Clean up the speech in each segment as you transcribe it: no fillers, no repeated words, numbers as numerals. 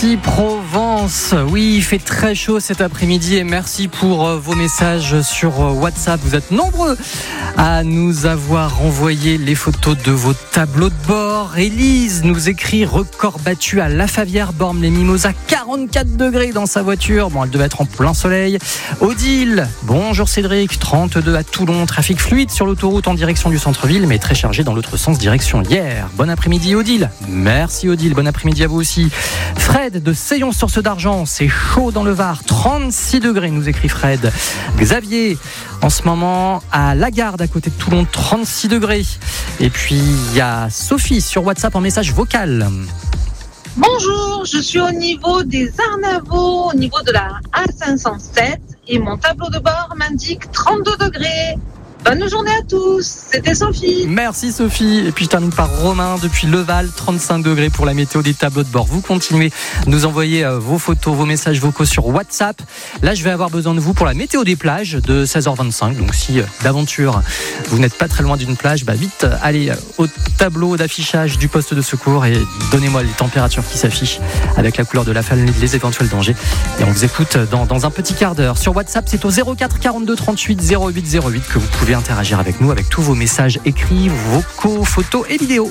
Provence, oui, il fait très chaud cet après-midi et merci pour vos messages sur WhatsApp. Vous êtes nombreux à nous avoir envoyé les photos de vos tableaux de bord. Élise nous écrit record battu à La Favière, Bormes-les-Mimosas, 44 degrés dans sa voiture. Bon, elle devait être en plein soleil. Odile, bonjour Cédric, 32 à Toulon, trafic fluide sur l'autoroute en direction du centre-ville, mais très chargé dans l'autre sens, direction Hyères. Bon après-midi Odile. Merci Odile, bon après-midi à vous aussi. Fred de Seyon-sur-Ceux d'Argent, c'est chaud dans le Var, 36 degrés, nous écrit Fred. Xavier, en ce moment à Lagarde, à côté de Toulon, 36 degrés. Et puis il y a Sophie sur WhatsApp en message vocal. Bonjour, je suis au niveau des Arnavaux, au niveau de la A507 et mon tableau de bord m'indique 32 degrés. Bonne journée à tous, c'était Sophie. Merci Sophie. Et puis je termine par Romain depuis Leval, 35 degrés pour la météo des tableaux de bord. Vous continuez de nous envoyer vos photos, vos messages vocaux sur WhatsApp. Là, je vais avoir besoin de vous pour la météo des plages de 16h25. Donc si d'aventure, vous n'êtes pas très loin d'une plage, vite, allez au tableau d'affichage du poste de secours et donnez-moi les températures qui s'affichent avec la couleur de la falaise, les éventuels dangers. Et on vous écoute dans un petit quart d'heure. Sur WhatsApp, c'est au 04 42 38 08 08 que vous pouvez interagir avec nous avec tous vos messages écrits, vocaux, photos et vidéos.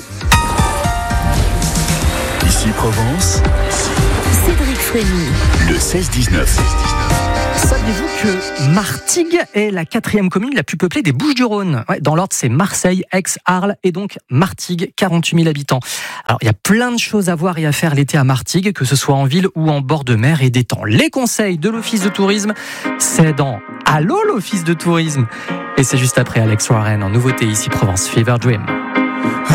Ici Provence, Cédric Frémy, le 16-19. Saviez-vous que Martigues est la 4e commune la plus peuplée des Bouches-du-Rhône ? Dans l'ordre, c'est Marseille, Aix, Arles et donc Martigues, 48 000 habitants. Alors, il y a plein de choses à voir et à faire l'été à Martigues, que ce soit en ville ou en bord de mer et d'étang. Les conseils de l'Office de tourisme, c'est dans Allô l'Office de tourisme. Et c'est juste après Alex Warren en nouveauté ici Provence, Fever Dream.